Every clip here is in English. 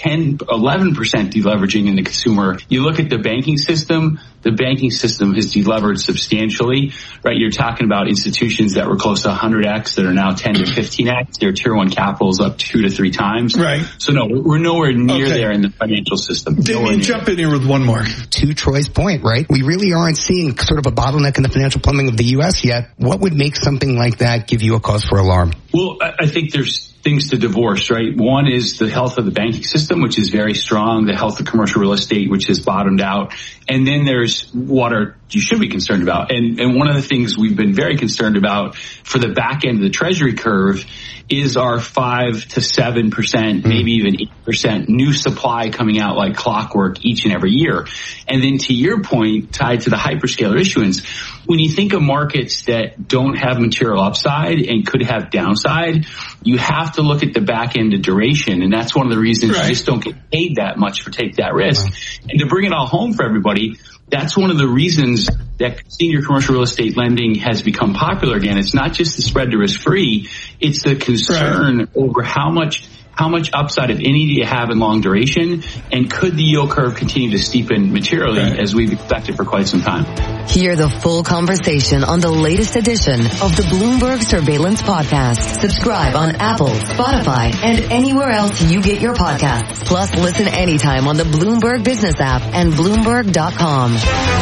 10, 11% deleveraging in the consumer. You look at the banking system has delevered substantially, right? You're talking about institutions that were close to 100x that are now 10 to 15x. Their tier one capital is up 2 to 3 times. Right. So no, we're nowhere near there in the financial system. Damien, jump in here with one more. To Troy's point, right? We really aren't seeing sort of a bottleneck in the financial plumbing of the U.S. yet. What would make something like that give you a cause for alarm? Well, I think there's things to divorce, right? One is the health of the banking system, which is very strong, the health of commercial real estate, which has bottomed out. And then there's what you should be concerned about. And one of the things we've been very concerned about for the back end of the Treasury curve is our 5 to 7%, maybe even 8% new supply coming out like clockwork each and every year. And then to your point, tied to the hyperscaler issuance, when you think of markets that don't have material upside and could have downside, you have to look at the back end of duration. And that's one of the reasons you just don't get paid that much for take that risk. And to bring it all home for everybody, that's one of the reasons that senior commercial real estate lending has become popular again. It's not just the spread to risk free. It's the concern over how much upside, if any, do you have in long duration? And could the yield curve continue to steepen materially as we've expected for quite some time? Hear the full conversation on the latest edition of the Bloomberg Surveillance Podcast. Subscribe on Apple, Spotify, and anywhere else you get your podcasts. Plus, listen anytime on the Bloomberg Business app and Bloomberg.com.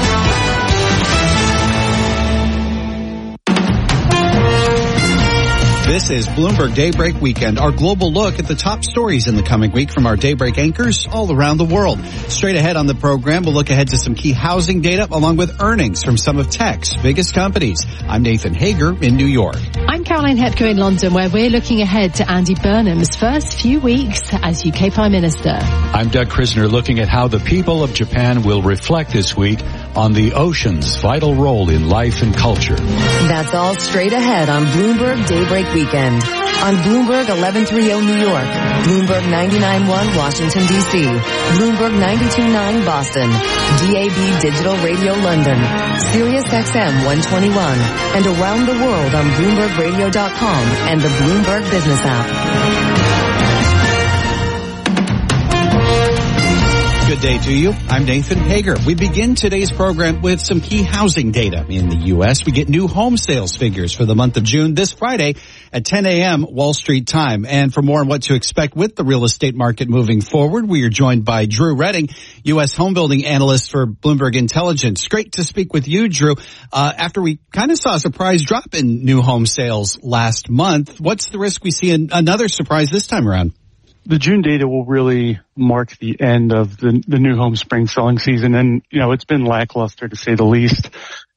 This is Bloomberg Daybreak Weekend, our global look at the top stories in the coming week from our Daybreak anchors all around the world. Straight ahead on the program, we'll look ahead to some key housing data along with earnings from some of tech's biggest companies. I'm Nathan Hager in New York. I'm Caroline Hetko in London, where we're looking ahead to Andy Burnham's first few weeks as UK Prime Minister. I'm Doug Krisner, looking at how the people of Japan will reflect this week on the ocean's vital role in life and culture. That's all straight ahead on Bloomberg Daybreak Weekend. On Bloomberg 1130 New York, Bloomberg 99.1 Washington, D.C., Bloomberg 92.9 Boston, DAB Digital Radio London, Sirius XM 121, and around the world on BloombergRadio.com and the Bloomberg Business app. Good day to you. I'm Nathan Hager. We begin today's program with some key housing data in the U.S. We get new home sales figures for the month of June this Friday at 10 a.m. Wall Street time. And for more on what to expect with the real estate market moving forward, we are joined by Drew Redding, U.S. home building analyst for Bloomberg Intelligence. Great to speak with you, Drew. After we kind of saw a surprise drop in new home sales last month, what's the risk we see another surprise this time around? The June data will really mark the end of the new home spring selling season. And, it's been lackluster to say the least.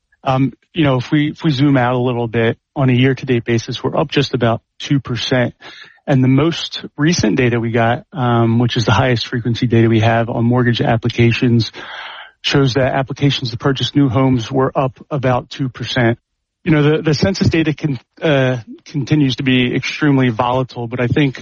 If we zoom out a little bit on a year to date basis, we're up just about 2%. And the most recent data we got, which is the highest frequency data we have on mortgage applications, shows that applications to purchase new homes were up about 2%. The census data continues to be extremely volatile, but I think,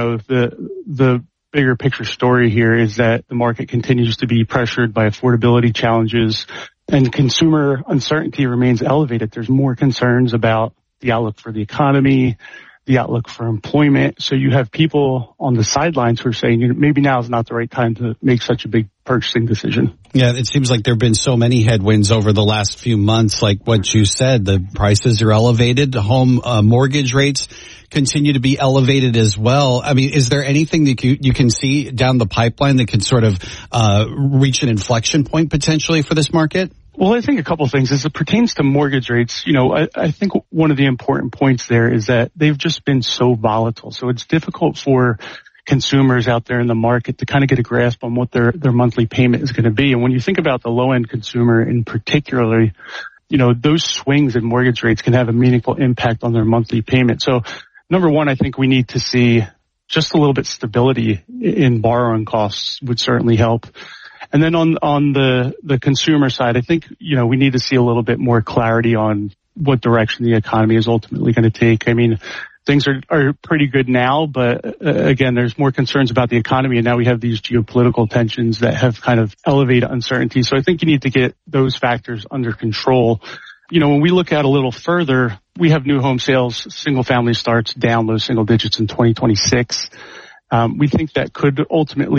the bigger picture story here is that the market continues to be pressured by affordability challenges and consumer uncertainty remains elevated. There's more concerns about the outlook for the economy, the outlook for employment. So you have people on the sidelines who are saying maybe now is not the right time to make such a big purchasing decision. Yeah, it seems like there have been so many headwinds over the last few months. Like what you said, the prices are elevated. The home mortgage rates continue to be elevated as well. I mean, is there anything that you can see down the pipeline that can sort of reach an inflection point potentially for this market? Well, I think a couple of things. As it pertains to mortgage rates, I think one of the important points there is that they've just been so volatile. So it's difficult for consumers out there in the market to kind of get a grasp on what their monthly payment is going to be. And when you think about the low-end consumer in particular, those swings in mortgage rates can have a meaningful impact on their monthly payment. So number one, I think we need to see just a little bit stability in borrowing costs would certainly help. And then on the consumer side, I think, we need to see a little bit more clarity on what direction the economy is ultimately going to take. I mean, things are pretty good now, but again, there's more concerns about the economy. And now we have these geopolitical tensions that have kind of elevated uncertainty. So I think you need to get those factors under control. When we look out a little further, we have new home sales, single family starts down low single digits in 2026. We think that could ultimately